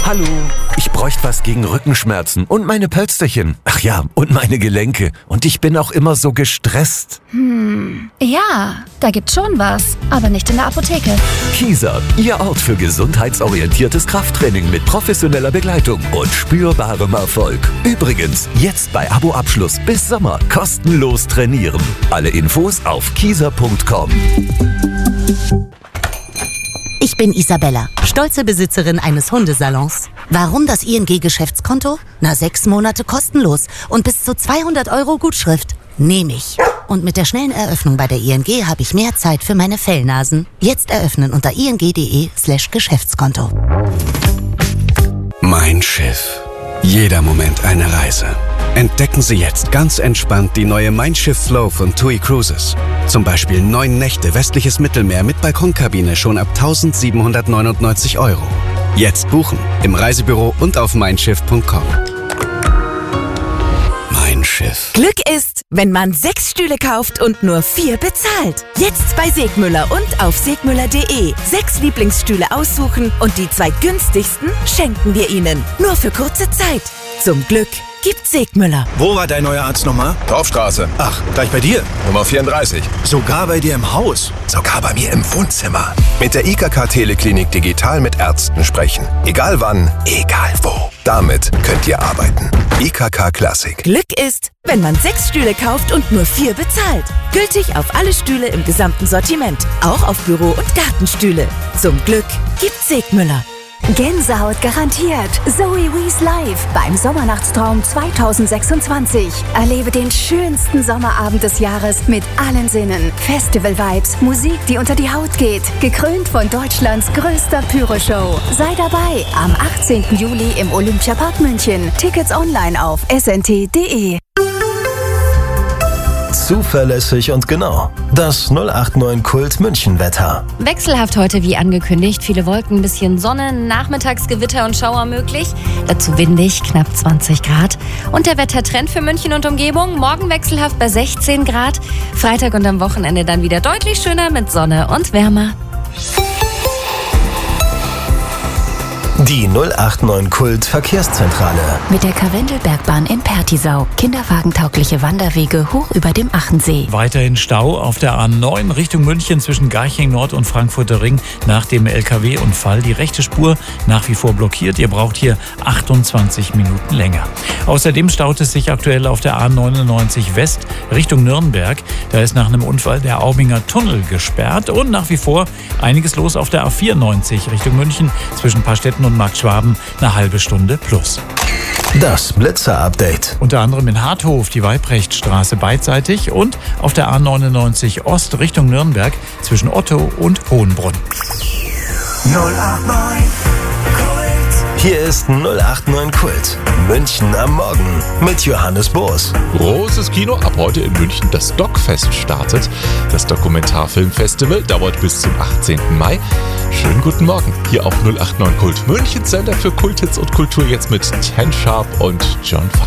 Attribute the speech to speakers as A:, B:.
A: Hallo, ich bräuchte was gegen Rückenschmerzen und meine Pölsterchen. Ach ja, und meine Gelenke. Und ich bin auch immer so gestresst.
B: Ja, da gibt's schon was, aber nicht in der Apotheke.
A: Kieser, Ihr Ort für gesundheitsorientiertes Krafttraining mit professioneller Begleitung und spürbarem Erfolg. Übrigens, jetzt bei Abo-Abschluss bis Sommer kostenlos trainieren. Alle Infos auf kieser.com.
C: Ich bin Isabella, stolze Besitzerin eines Hundesalons. Warum das ING-Geschäftskonto? 6 Monate kostenlos und bis zu 200 € Gutschrift. Nehme ich. Und mit der schnellen Eröffnung bei der ING habe ich mehr Zeit für meine Fellnasen. Jetzt eröffnen unter ing.de/Geschäftskonto.
D: Mein Schiff. Jeder Moment eine Reise. Entdecken Sie jetzt ganz entspannt die neue Mein Schiff Flow von TUI Cruises. Zum Beispiel 9 Nächte westliches Mittelmeer mit Balkonkabine schon ab 1.799 €. Jetzt buchen im Reisebüro und auf meinschiff.com. Mein Schiff.
E: Glück ist, wenn man 6 Stühle kauft und nur 4 bezahlt. Jetzt bei Segmüller und auf segmüller.de. 6 Lieblingsstühle aussuchen und die 2 günstigsten schenken wir Ihnen. Nur für kurze Zeit. Zum Glück gibt Segmüller.
F: Wo war dein neuer Arzt nochmal?
G: Dorfstraße.
F: Ach, gleich bei dir?
G: Nummer 34.
F: Sogar bei dir im Haus?
G: Sogar bei mir im Wohnzimmer. Mit der IKK Teleklinik digital mit Ärzten sprechen. Egal wann, egal wo. Damit könnt ihr arbeiten. IKK Classic.
E: Glück ist, wenn man 6 Stühle kauft und nur 4 bezahlt. Gültig auf alle Stühle im gesamten Sortiment. Auch auf Büro- und Gartenstühle. Zum Glück gibt Segmüller.
H: Gänsehaut garantiert. Zoe Wees live beim Sommernachtstraum 2026. Erlebe den schönsten Sommerabend des Jahres mit allen Sinnen. Festival-Vibes, Musik, die unter die Haut geht. Gekrönt von Deutschlands größter Pyro-Show. Sei dabei am 18. Juli im Olympiapark München. Tickets online auf snt.de.
I: Zuverlässig und genau. Das 089 Kult München Wetter.
B: Wechselhaft heute wie angekündigt. Viele Wolken, bisschen Sonne, nachmittags Gewitter und Schauer möglich. Dazu windig, knapp 20 Grad. Und der Wettertrend für München und Umgebung. Morgen wechselhaft bei 16 Grad. Freitag und am Wochenende dann wieder deutlich schöner mit Sonne und wärmer.
I: Die 089 Kult Verkehrszentrale.
H: Mit der Karwendelbergbahn in Pertisau. Kinderwagentaugliche Wanderwege hoch über dem Achensee.
J: Weiterhin Stau auf der A9 Richtung München zwischen Garching Nord und Frankfurter Ring nach dem LKW-Unfall. Die rechte Spur nach wie vor blockiert. Ihr braucht hier 28 Minuten länger. Außerdem staut es sich aktuell auf der A99 West Richtung Nürnberg. Da ist nach einem Unfall der Aubinger Tunnel gesperrt. Und nach wie vor einiges los auf der A94 Richtung München zwischen Paarstetten und Markt Schwaben, eine halbe Stunde plus.
I: Das Blitzer-Update.
J: Unter anderem in Harthof die Weibrechtstraße beidseitig und auf der A99 Ost Richtung Nürnberg zwischen Otto und Hohenbrunn.
I: 089 Hier ist 089 Kult. München am Morgen mit Johannes Boos.
K: Großes Kino, ab heute in München das Doc-Fest startet. Das Dokumentarfilmfestival dauert bis zum 18. Mai. Schönen guten Morgen, hier auf 089 Kult. Münchens Sender für Kulthits und Kultur jetzt mit Ten Sharp und John Farr.